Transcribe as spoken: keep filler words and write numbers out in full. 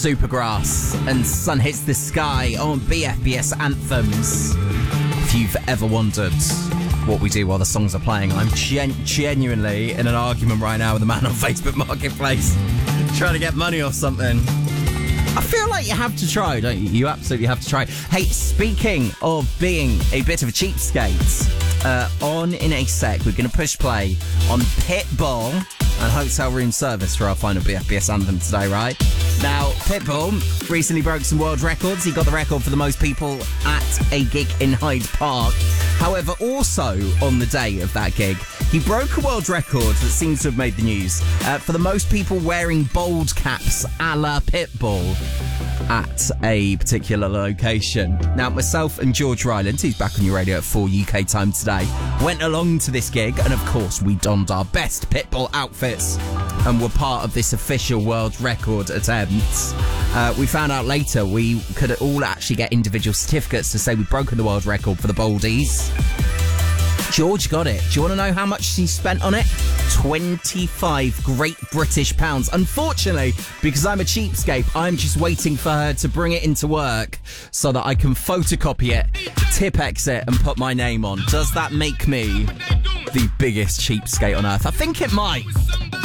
Supergrass and Sun Hits the Sky on B F B S Anthems. If you've ever wondered what we do while the songs are playing, I'm gen- genuinely in an argument right now with a man on Facebook Marketplace trying to get money off something. I feel like you have to try, don't you? You absolutely have to try. Hey, speaking of being a bit of a cheapskate, uh, on in a sec, we're going to push play on Pitbull and Hotel Room Service for our final B F B S Anthem today, right? Now, Pitbull recently broke some world records. He got the record for the most people at a gig in Hyde Park. However, also on the day of that gig, he broke a world record that seems to have made the news uh, for the most people wearing bold caps a la Pitbull at a particular location. Now, myself and George Ryland, who's back on your radio at four U K time today, went along to this gig, and of course we donned our best Pitbull outfits and were part of this official world record attempt. Uh, we found out later we could all actually get individual certificates to say we'd broken the world record for the Boldies. George got it. Do you want to know how much she spent on it? twenty-five Great British pounds. Unfortunately, because I'm a cheapskate, I'm just waiting for her to bring it into work so that I can photocopy it, Tipp-Ex it, and put my name on. Does that make me the biggest cheapskate on earth? I think it might.